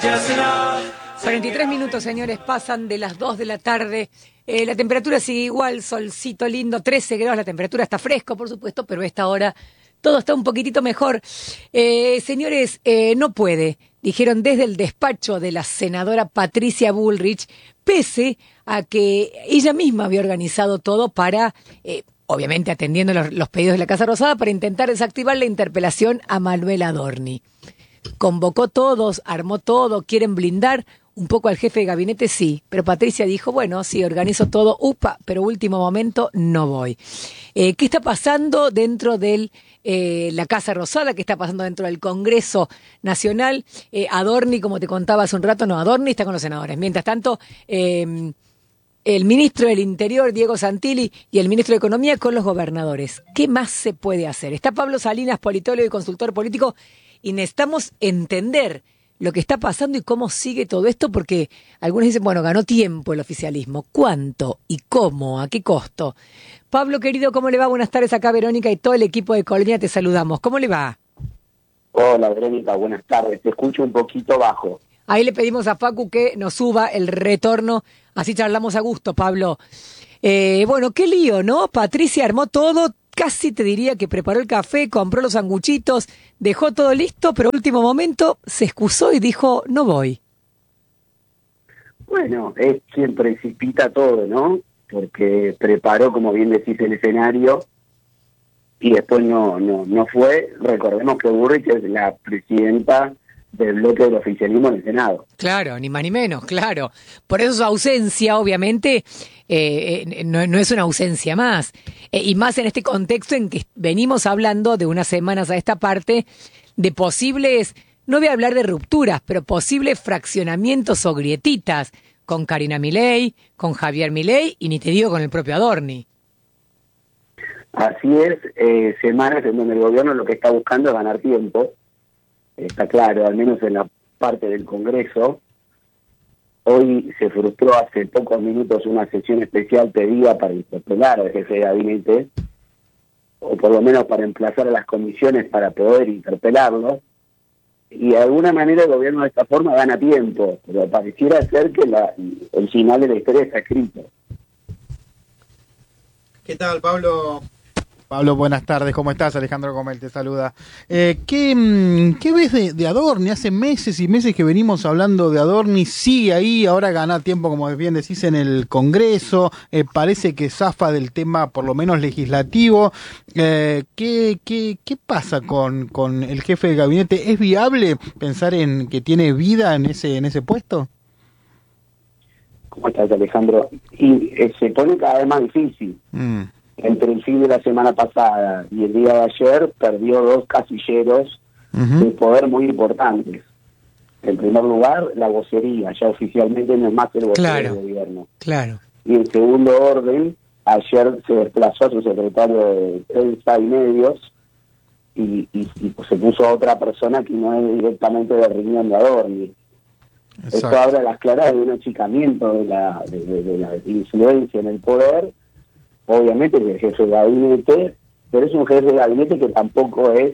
43 minutos, señores, pasan de las 2 de la tarde. La temperatura sigue igual, solcito lindo, 13 grados, la temperatura está fresco, por supuesto, pero a esta hora todo está un poquitito mejor. Señores, no puede, dijeron desde el despacho de la senadora Patricia Bullrich, pese a que ella misma había organizado todo para, obviamente atendiendo los pedidos de la Casa Rosada, para intentar desactivar la interpelación a Manuel Adorni. Convocó todos, armó todo, quieren blindar un poco al jefe de gabinete, sí, pero Patricia dijo, bueno, sí, organizo todo, pero último momento no voy. ¿Qué está pasando dentro de la Casa Rosada? ¿Qué está pasando dentro del Congreso Nacional? Adorni, como te contaba hace un rato, no, Adorni está con los senadores. Mientras tanto, el ministro del Interior, Diego Santilli, y el ministro de Economía con los gobernadores. ¿Qué más se puede hacer? Está Pablo Salinas, politólogo y consultor político, y necesitamos entender lo que está pasando y cómo sigue todo esto, porque algunos dicen, bueno, ganó tiempo el oficialismo. ¿Cuánto y cómo? ¿A qué costo? Pablo, querido, ¿cómo le va? Buenas tardes, acá Verónica y todo el equipo de Colonia, te saludamos. ¿Cómo le va? Hola, Verónica, buenas tardes. Te escucho un poquito bajo. Ahí le pedimos a Facu que nos suba el retorno, así charlamos a gusto, Pablo. Bueno, qué lío, ¿no? Patricia armó todo, casi te diría que preparó el café, compró los sanguchitos, dejó todo listo, pero último momento se excusó y dijo, no voy. Bueno, es quien precipita todo, ¿no? Porque preparó, como bien decís, el escenario y después no fue. Recordemos que Bullrich es la presidenta del bloque del oficialismo en el Senado. Claro, ni más ni menos, claro. Por eso su ausencia, obviamente, no es una ausencia más. Y más en este contexto en que venimos hablando de unas semanas a esta parte de posibles, no voy a hablar de rupturas, pero posibles fraccionamientos o grietitas con Karina Milei, con Javier Milei y ni te digo con el propio Adorni. Así es, semanas en donde el gobierno lo que está buscando es ganar tiempo. Está claro, al menos en la parte del Congreso. Hoy se frustró hace pocos minutos una sesión especial pedida para interpelar al jefe de gabinete, o por lo menos para emplazar a las comisiones para poder interpelarlo, y de alguna manera el gobierno de esta forma gana tiempo, pero pareciera ser que el final de la historia está escrito. ¿Qué tal, Pablo? Pablo, buenas tardes, ¿cómo estás? Alejandro Gomel te saluda. ¿Qué ves de Adorni? Hace meses y meses que venimos hablando de Adorni, sigue ahí, ahora gana tiempo, como bien decís, en el Congreso, parece que zafa del tema, por lo menos legislativo. ¿Qué pasa con el jefe de gabinete? ¿Es viable pensar en que tiene vida en ese puesto? ¿Cómo estás, Alejandro? Y se pone cada vez más difícil. Entre el fin de la semana pasada y el día de ayer perdió dos casilleros de poder muy importantes. En primer lugar, la vocería, ya oficialmente no es más el vocero del gobierno. Claro. Y en segundo orden, ayer se desplazó a su secretario de Prensa y Medios y pues se puso a otra persona que no es directamente de reunión de Adorni. Exacto. Esto habla a las claras de un achicamiento de la influencia en el poder. Obviamente es el jefe de gabinete, pero es un jefe de gabinete que tampoco es,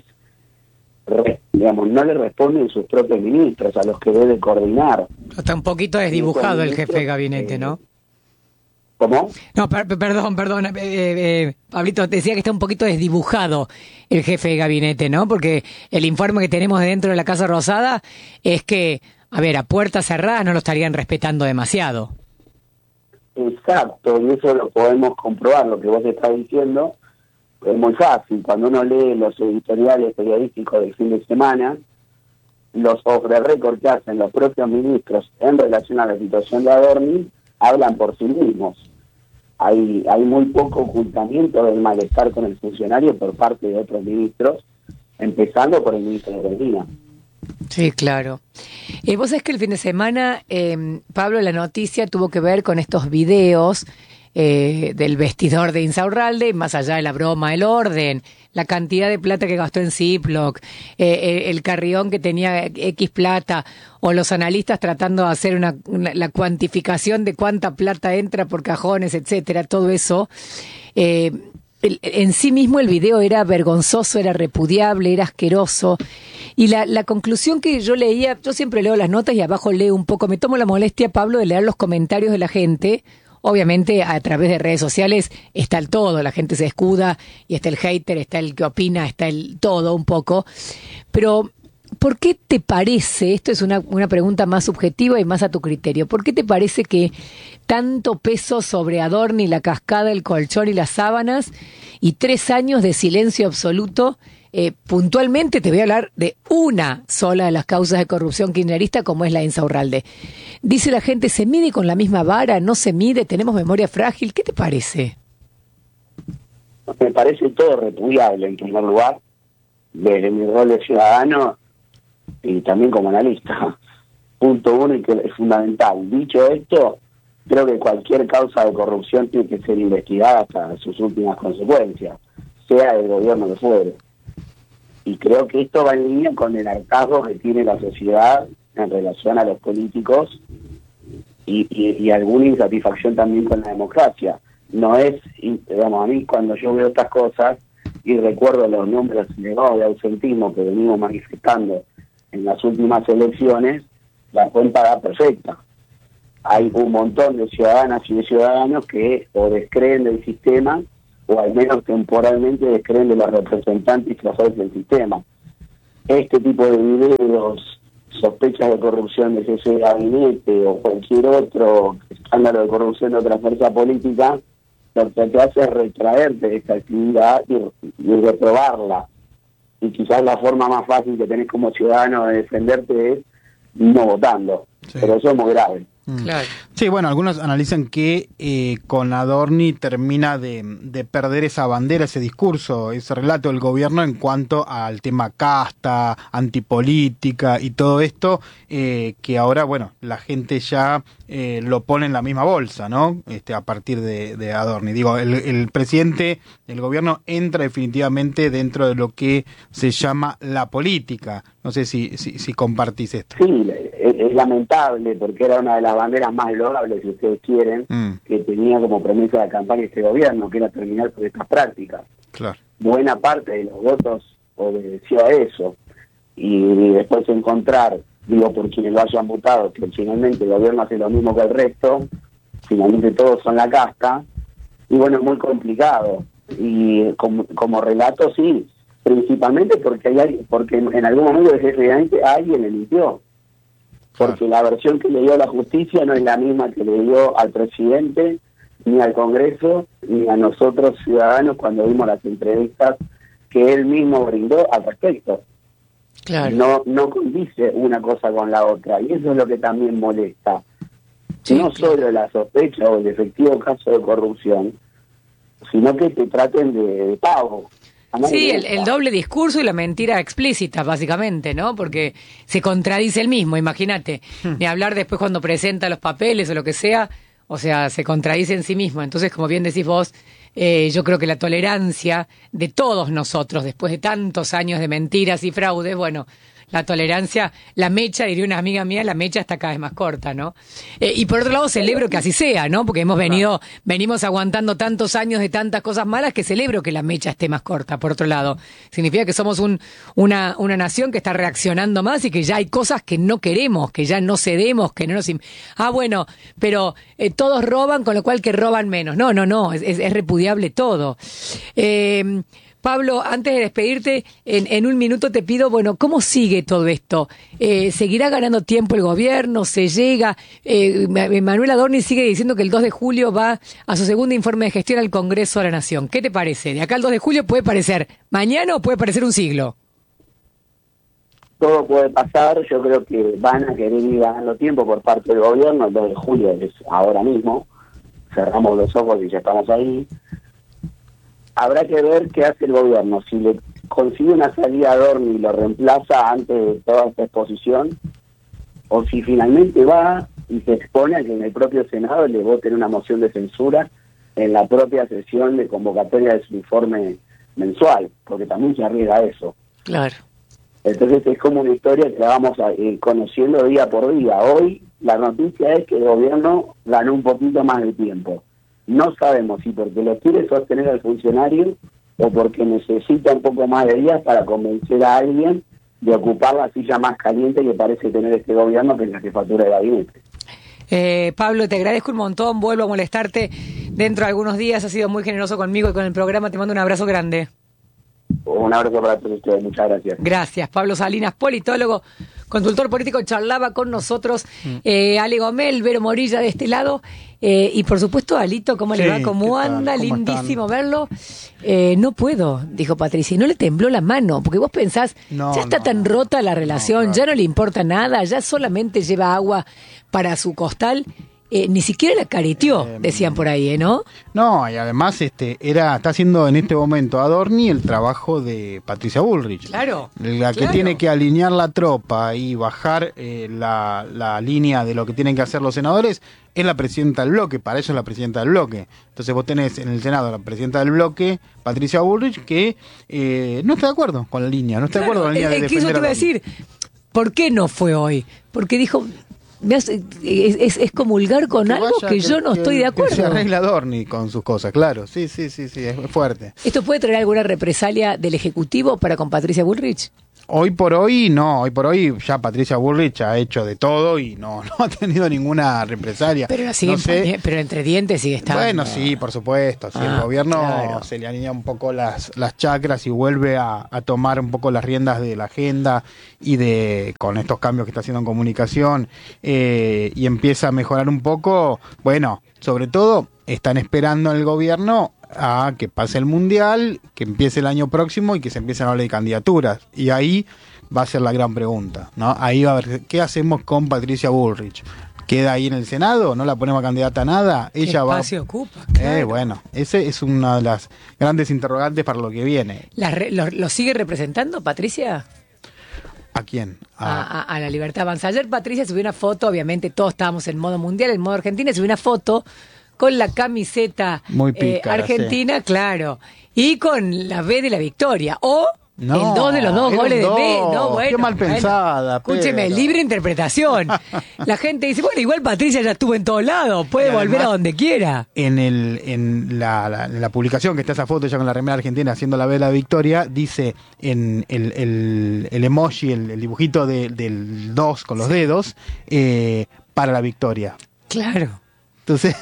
no le responde a sus propios ministros, a los que debe coordinar. Está un poquito desdibujado el jefe de gabinete, ¿no? ¿Cómo? No, perdón, Pablito, te decía que está un poquito desdibujado el jefe de gabinete, ¿no? Porque el informe que tenemos dentro de la Casa Rosada es que, a ver, a puertas cerradas no lo estarían respetando demasiado. Exacto, y eso lo podemos comprobar, lo que vos estás diciendo. Es muy fácil, cuando uno lee los editoriales periodísticos del fin de semana, los off the record que hacen los propios ministros en relación a la situación de Adorni, hablan por sí mismos. Hay muy poco ocultamiento del malestar con el funcionario por parte de otros ministros, empezando por el ministro de Economía. Sí, claro. Vos sabés que el fin de semana, Pablo, la noticia tuvo que ver con estos videos del vestidor de Insaurralde, más allá de la broma, el orden, la cantidad de plata que gastó en Ziploc, el carrión que tenía X plata, o los analistas tratando de hacer la cuantificación de cuánta plata entra por cajones, etcétera, todo eso. en sí mismo el video era vergonzoso, era repudiable, era asqueroso. Y la conclusión que yo leía, yo siempre leo las notas y abajo leo un poco, me tomo la molestia, Pablo, de leer los comentarios de la gente. Obviamente a través de redes sociales está el todo, la gente se escuda y está el hater, está el que opina, está el todo un poco. Pero, ¿por qué te parece, esto es una pregunta más subjetiva y más a tu criterio, ¿por qué te parece que tanto peso sobre Adorni, la cascada, el colchón y las sábanas y 3 años de silencio absoluto? Puntualmente te voy a hablar de una sola de las causas de corrupción kirchnerista, como es la Insaurralde. Dice la gente, ¿se mide con la misma vara? ¿No se mide? ¿Tenemos memoria frágil? ¿Qué te parece? Me parece todo repudiable, en primer lugar, desde mi rol de ciudadano y también como analista. Punto uno, y que es fundamental. Dicho esto, creo que cualquier causa de corrupción tiene que ser investigada hasta sus últimas consecuencias, sea del gobierno que fuere. Y creo que esto va en línea con el hartazgo que tiene la sociedad en relación a los políticos y alguna insatisfacción también con la democracia. No es, digamos, a mí cuando yo veo estas cosas y recuerdo los números elevados de ausentismo que venimos manifestando en las últimas elecciones, la cuenta da perfecta. Hay un montón de ciudadanas y de ciudadanos que o descreen del sistema o al menos temporalmente descreen de los representantes que ofrece el sistema. Este tipo de videos, sospechas de corrupción de ese gabinete o cualquier otro escándalo de corrupción de otra fuerza política, lo que te hace es retraerte de esta actividad y reprobarla. Y quizás la forma más fácil que tenés como ciudadano de defenderte es no votando. Sí. Pero eso es muy grave. Claro. Sí, bueno, algunos analizan que con Adorni termina de perder esa bandera, ese discurso, ese relato del gobierno en cuanto al tema casta, antipolítica y todo esto, que ahora, bueno, la gente ya lo pone en la misma bolsa, ¿no? A partir de Adorni. Digo, el presidente del gobierno entra definitivamente dentro de lo que se llama la política. No sé si compartís esto. Sí, es lamentable porque era una de las banderas más loables, si ustedes quieren, que tenía como promesa de campaña este gobierno, que era terminar con estas prácticas. Claro. Buena parte de los votos obedeció a eso. Y después encontrar, digo, por quienes lo hayan votado, que finalmente el gobierno hace lo mismo que el resto, finalmente todos son la casta, y bueno, es muy complicado. Y como relato, sí, principalmente porque en algún momento efectivamente alguien le mintió. Porque la versión que le dio la justicia no es la misma que le dio al presidente, ni al Congreso, ni a nosotros ciudadanos cuando vimos las entrevistas que él mismo brindó al respecto. Claro. No condice una cosa con la otra, y eso es lo que también molesta. Sí, no solo la sospecha o el efectivo caso de corrupción, sino que te traten de pago. Sí, el doble discurso y la mentira explícita, básicamente, ¿no? Porque se contradice el mismo, imagínate. Ni hablar después cuando presenta los papeles o lo que sea, o sea, se contradice en sí mismo. Entonces, como bien decís vos, yo creo que la tolerancia de todos nosotros, después de tantos años de mentiras y fraudes, bueno, la tolerancia, la mecha, diría una amiga mía, la mecha está cada vez más corta, ¿no? Y por otro lado celebro que así sea, ¿no? Porque venimos aguantando tantos años de tantas cosas malas que celebro que la mecha esté más corta, por otro lado. Significa que somos una nación que está reaccionando más y que ya hay cosas que no queremos, que ya no cedemos, que no nos... bueno, pero todos roban, con lo cual que roban menos. No, es repudiable todo. Pablo, antes de despedirte, en un minuto te pido, bueno, ¿cómo sigue todo esto? ¿Seguirá ganando tiempo el gobierno? ¿Se llega? Manuel Adorni sigue diciendo que el 2 de julio va a su segundo informe de gestión al Congreso de la Nación. ¿Qué te parece? De acá al 2 de julio puede parecer mañana o puede parecer un siglo. Todo puede pasar, yo creo que van a querer ir ganando tiempo por parte del gobierno. El 2 de julio es ahora mismo, cerramos los ojos y ya estamos ahí. Habrá que ver qué hace el gobierno, si le consigue una salida a Adorni y lo reemplaza antes de toda esta exposición, o si finalmente va y se expone a que en el propio Senado le voten una moción de censura en la propia sesión de convocatoria de su informe mensual, porque también se arriesga eso. Claro. Entonces es como una historia que la vamos conociendo día por día. Hoy la noticia es que el gobierno ganó un poquito más de tiempo. No sabemos si porque lo quiere sostener al funcionario o porque necesita un poco más de días para convencer a alguien de ocupar la silla más caliente que parece tener este gobierno, que es la jefatura de gabinete. Pablo, te agradezco un montón, vuelvo a molestarte dentro de algunos días, has sido muy generoso conmigo y con el programa, te mando un abrazo grande. Un abrazo para todos ustedes, muchas gracias. Gracias. Pablo Salinas, politólogo, consultor político, charlaba con nosotros. Ale Gomel, Vero Morilla de este lado. Y por supuesto, Alito, ¿cómo le va? ¿Cómo anda? ¿Cómo Lindísimo están? verlo. No puedo, dijo Patricia. Y no le tembló la mano, porque vos pensás, ya está tan rota la relación, claro. ya no le importa nada, ya solamente lleva agua para su costal. Ni siquiera la careteó, decían por ahí, ¿no? No, y además está haciendo en este momento Adorni el trabajo de Patricia Bullrich. Claro. La que tiene que alinear la tropa y bajar la línea de lo que tienen que hacer los senadores es la presidenta del bloque, para eso es la presidenta del bloque. Entonces vos tenés en el Senado la presidenta del bloque, Patricia Bullrich, que no está de acuerdo con la línea, no está de acuerdo con la línea de que eso defender te iba a Adorni. decir, ¿por qué no fue hoy? Porque dijo, es comulgar con algo que yo no estoy de Que se acuerdo. arregla Adorni con sus cosas, claro. Sí, es fuerte. ¿Esto puede traer alguna represalia del Ejecutivo para con Patricia Bullrich? Hoy por hoy no, hoy por hoy ya Patricia Bullrich ha hecho de todo y no ha tenido ninguna represalia. Pero, No sé. pero entre dientes sigue estando. Bueno, sí, por supuesto. Si el gobierno claro. se le alinea un poco las chakras y vuelve a tomar un poco las riendas de la agenda y con estos cambios que está haciendo en comunicación y empieza a mejorar un poco, bueno, sobre todo están esperando en el gobierno a que pase el Mundial, que empiece el año próximo y que se empiecen a hablar de candidaturas. Y ahí va a ser la gran pregunta, ¿no? Ahí va a ver, ¿qué hacemos con Patricia Bullrich? ¿Queda ahí en el Senado? ¿No la ponemos candidata a nada? ¿Qué Ella espacio ocupa? Claro. Bueno, ese es una de las grandes interrogantes para lo que viene. ¿Lo sigue representando Patricia? ¿A quién? A la Libertad Avanza. Ayer Patricia subió una foto, obviamente todos estábamos en modo mundial, en modo Argentina, subió una foto con la camiseta Muy pícara, argentina, claro, y con la B de la victoria, o No, el 2 de los 2 era goles un de B. dos. No, bueno, Qué mal pensada, Escúcheme, pero. libre interpretación. La gente dice, bueno, igual Patricia ya estuvo en todos lados, puede Y volver además, a donde quiera. En la publicación que está esa foto ya con la remera argentina haciendo la vela de victoria, dice en el emoji, el dibujito del 2 con los dedos, para la victoria. Claro. Entonces,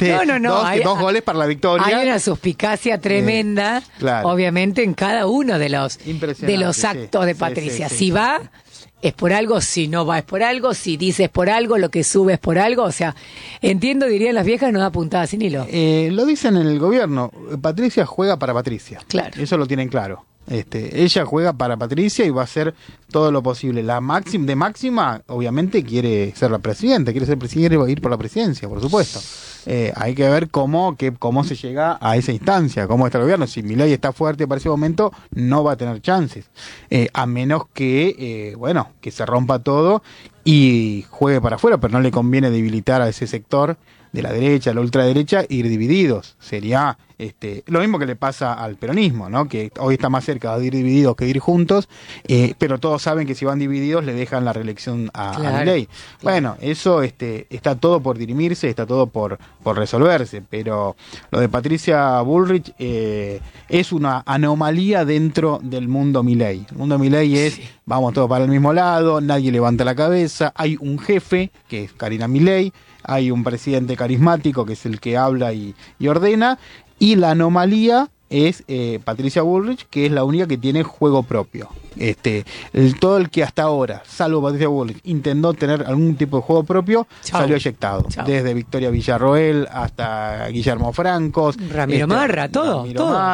dos goles para la victoria. Hay una suspicacia tremenda, claro. obviamente, en cada uno de los Impresionante, actos de sí, Patricia. sí, Si va, es por algo, si no va, es por algo, si dice es por algo, lo que sube es por algo. O sea, entiendo, dirían las viejas, no da puntada sin hilo. Lo dicen en el gobierno, Patricia juega para Patricia. Claro. Eso lo tienen claro. Ella juega para Patricia y va a hacer todo lo posible. De máxima, obviamente, quiere ser la presidenta, quiere ir por la presidencia, por supuesto. Hay que ver cómo se llega a esa instancia, cómo está el gobierno. Si Milei está fuerte para ese momento, no va a tener chances. A menos que se rompa todo y juegue para afuera, pero no le conviene debilitar a ese sector de la derecha, la ultraderecha, ir divididos. Sería lo mismo que le pasa al peronismo, ¿no? Que hoy está más cerca de ir divididos que de ir juntos, pero todos saben que si van divididos le dejan la reelección a Milei. Bueno, eso está todo por dirimirse, está todo por resolverse, pero lo de Patricia Bullrich es una anomalía dentro del mundo Milei. El mundo Milei es, vamos todos para el mismo lado, nadie levanta la cabeza, hay un jefe, que es Karina Milei, hay un presidente carismático que es el que habla y ordena, y la anomalía es Patricia Bullrich, que es la única que tiene juego propio. Todo el que hasta ahora, salvo Patricia Bullrich, intentó tener algún tipo de juego propio, salió eyectado. Desde Victoria Villarroel hasta Guillermo Francos, Ramiro Marra, todos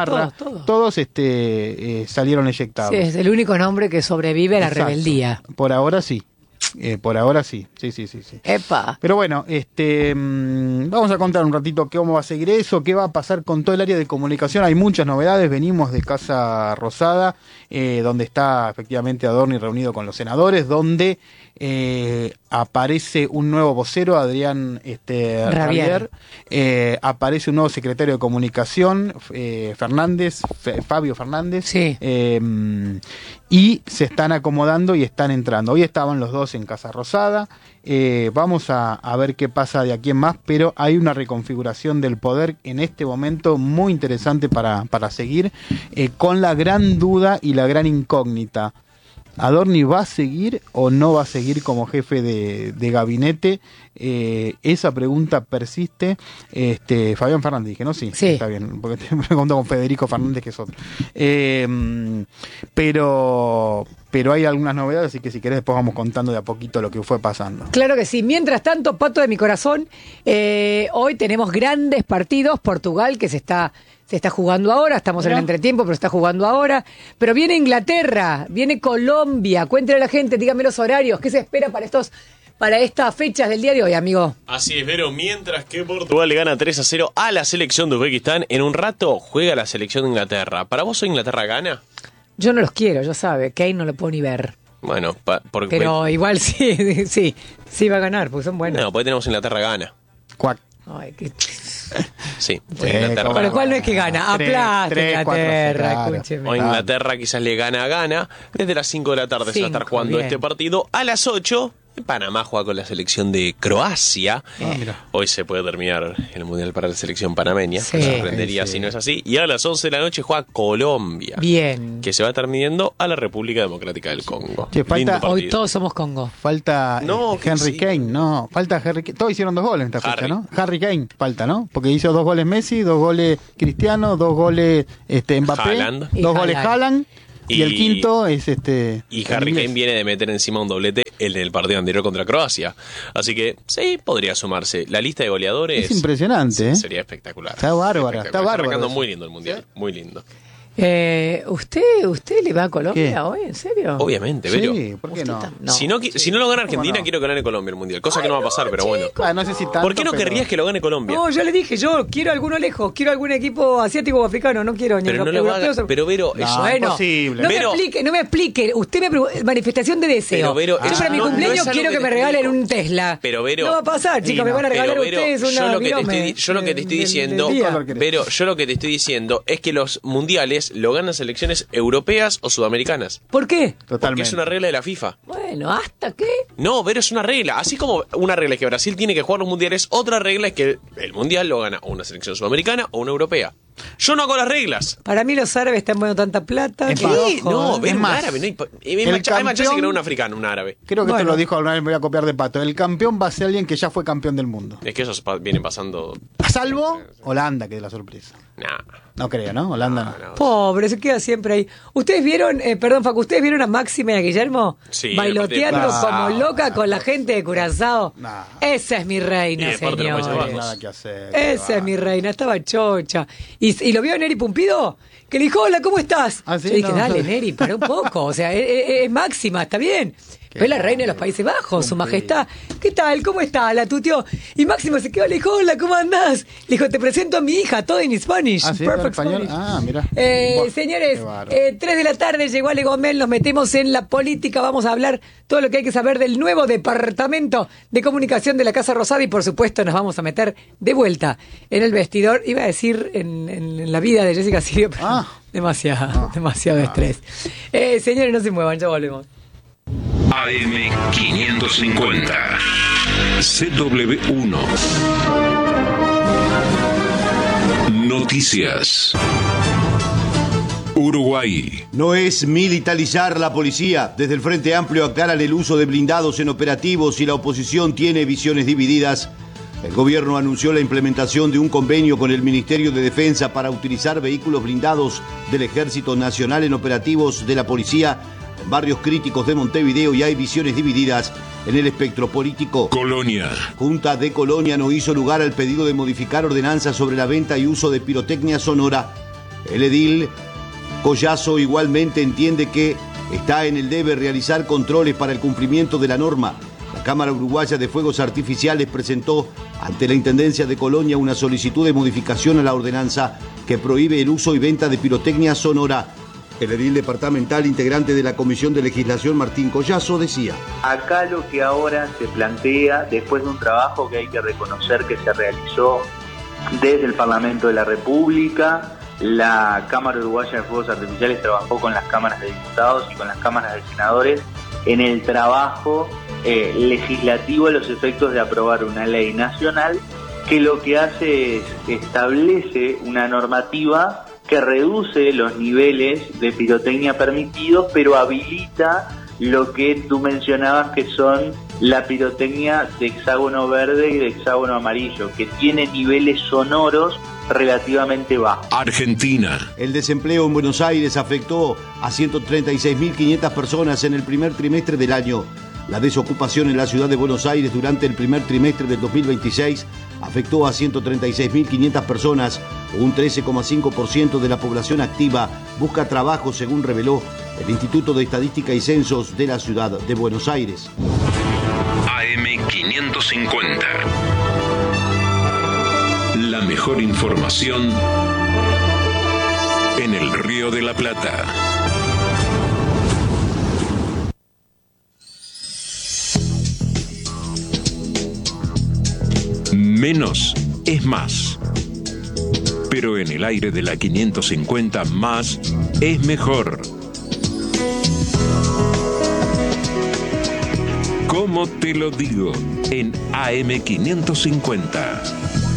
salieron eyectados. Sí, es el único nombre que sobrevive a la rebeldía. Por ahora sí. Sí. ¡Epa! Pero bueno, vamos a contar un ratito cómo va a seguir eso, qué va a pasar con todo el área de comunicación. Hay muchas novedades, venimos de Casa Rosada, donde está efectivamente Adorni reunido con los senadores, donde aparece un nuevo vocero, Adrián Rabier, aparece un nuevo secretario de comunicación, Fabio Fernández, sí. y se están acomodando y están entrando. Hoy estaban los dos en Casa Rosada. Vamos a ver qué pasa de aquí en más, pero hay una reconfiguración del poder en este momento muy interesante para seguir, con la gran duda y la gran incógnita. ¿Adorni va a seguir o no va a seguir como jefe de gabinete? Esa pregunta persiste. Fabián Fernández, dije, ¿no? Sí, está bien, porque me pregunto con Federico Fernández, que es otro. Pero hay algunas novedades, así que si querés después vamos contando de a poquito lo que fue pasando. Claro que sí. Mientras tanto, Pato de mi corazón, hoy tenemos grandes partidos. Portugal, que se está jugando ahora, estamos en el entretiempo, pero está jugando ahora. Pero viene Inglaterra, viene Colombia. Cuéntale a la gente, dígame los horarios. ¿Qué se espera para estas fechas del día de hoy, amigo? Así es, Vero. Mientras que Portugal le gana 3-0 a la selección de Uzbekistán, en un rato juega la selección de Inglaterra. ¿Para vos Inglaterra gana? Yo no los quiero, ya sabe. Kane no lo puedo ni ver. Bueno, pero igual sí va a ganar, porque son buenos. No, porque tenemos Inglaterra gana. Cuac. Ay, qué... Sí, Inglaterra. Con lo cual no es que gana, aplasta Inglaterra, claro. Escúcheme. O Inglaterra quizás le gana. Desde las 5 de la tarde se va a estar jugando este partido. A las 8, Panamá juega con la selección de Croacia. Hoy se puede terminar el Mundial para la selección panameña. Sí. Me sorprendería si no es así. Y a las 11 de la noche juega Colombia. Bien. Que se va a estar midiendo a la República Democrática del Congo. Che, falta, hoy todos somos Congo. Falta Henry Kane, ¿no? Falta Harry Kane. Todos hicieron 2 goles en esta fecha, ¿no? Harry Kane falta, ¿no? Porque hizo 2 goles Messi, 2 goles Cristiano, 2 goles Mbappé, Haaland. 2 goles Haaland. Y el quinto es Y Harry Kane viene de meter encima un doblete en el partido anterior contra Croacia. Así que sí, podría sumarse. La lista de goleadores es impresionante, ¿eh? Sería espectacular. Está bárbara, está bárbaro. Está arrancando muy lindo el Mundial, ¿sí? Muy lindo. ¿Usted le va a Colombia ¿Qué? hoy? ¿En serio? Obviamente, Vero. Sí, ¿por qué no? Si no lo gana Argentina, quiero que gane Colombia el Mundial. Cosa que no va a pasar, pero bueno. No sé si tanto, ¿Por qué no querrías que lo gane Colombia? No, yo le dije, yo quiero alguno lejos, quiero algún equipo asiático o africano, no quiero ni Pero no le va a... Pero Vero, No, bueno, imposible. No me explique. Usted me manifestación de deseo. Pero, Vero, yo para mi cumpleaños quiero que me regalen un Tesla. Pero Vero, no va a pasar, chicos, me van a regalar ustedes una yo lo que te estoy diciendo, Vero, yo lo que te estoy diciendo es que los mundiales lo ganan selecciones europeas o sudamericanas. ¿Por qué? Totalmente. Porque es una regla de la FIFA. Bueno, ¿hasta qué? No, pero es una regla. Así como una regla es que Brasil tiene que jugar los mundiales, otra regla es que el mundial lo gana o una selección sudamericana o una europea. Yo no hago las reglas. Para mí los árabes están poniendo tanta plata. ¿Qué? No, ven un más, árabe. No hay más chance que no un africano, un árabe. Creo que esto lo dijo alguna vez, me voy a copiar de Pato. El campeón va a ser alguien que ya fue campeón del mundo. Es que esos vienen pasando... A salvo Holanda, que es la sorpresa. Nah. No creo, ¿no? Holanda no. Pobre, se queda siempre ahí. ¿Ustedes vieron, perdón, Facu, ¿ustedes vieron a Máxima y a Guillermo Sí, bailoteando como loca con la gente de Curazao? Nah. Esa es mi reina, Y aparte no puede No llevar. señores. nada que hacer. Esa es mi reina, estaba chocha. ¿Y lo vio Neri Pumpido? Que le dijo, hola, ¿cómo estás? ¿Ah, sí? Yo dije, No. dale, Neri, para un poco. O sea, es Máxima, está bien. Pero es la reina de los Países Bajos, su majestad. ¿Qué tal? ¿Cómo está? La tuteó. Y Máximo se quedó, le dijo, hola, ¿cómo andás? Le dijo, te presento a mi hija, todo en Spanish. ¿Ah, sí? Perfect ¿Español? Spanish. Ah, mira. Señores, qué bárbaro. 3 de la tarde llegó Ale Gomel, nos metemos en la política, vamos a hablar todo lo que hay que saber del nuevo departamento de comunicación de la Casa Rosada y por supuesto nos vamos a meter de vuelta en el vestidor, iba a decir en la vida de Jessica Sirio, pero demasiado estrés. Señores, no se muevan, ya volvemos. AM550 CW1 Noticias. Uruguay. No es militarizar la policía. Desde el Frente Amplio aclaran el uso de blindados en operativos y la oposición tiene visiones divididas. El gobierno anunció la implementación de un convenio con el Ministerio de Defensa para utilizar vehículos blindados del Ejército Nacional en operativos de la policía en barrios críticos de Montevideo y hay visiones divididas en el espectro político. Colonia. Junta de Colonia no hizo lugar al pedido de modificar ordenanzas sobre la venta y uso de pirotecnia sonora. El edil Collazo igualmente entiende que está en el deber realizar controles para el cumplimiento de la norma. La Cámara Uruguaya de Fuegos Artificiales presentó ante la Intendencia de Colonia una solicitud de modificación a la ordenanza que prohíbe el uso y venta de pirotecnia sonora. El edil departamental integrante de la Comisión de Legislación, Martín Collazo, decía: Acá lo que ahora se plantea, después de un trabajo que hay que reconocer que se realizó desde el Parlamento de la República, la Cámara Uruguaya de Fuegos Artificiales trabajó con las cámaras de diputados y con las cámaras de senadores en el trabajo legislativo a los efectos de aprobar una ley nacional que lo que hace es establece una normativa que reduce los niveles de pirotecnia permitidos, pero habilita lo que tú mencionabas, que son la pirotecnia de hexágono verde y de hexágono amarillo, que tiene niveles sonoros relativamente bajos. Argentina. El desempleo en Buenos Aires afectó a 136.500 personas en el primer trimestre del año. La desocupación en la ciudad de Buenos Aires durante el primer trimestre del 2026 afectó a 136.500 personas, un 13,5% de la población activa busca trabajo, según reveló el Instituto de Estadística y Censos de la ciudad de Buenos Aires. AM550. La mejor información en el Río de la Plata. Menos es más. Pero en el aire de la 550, más es mejor. ¿Cómo te lo digo? En AM550.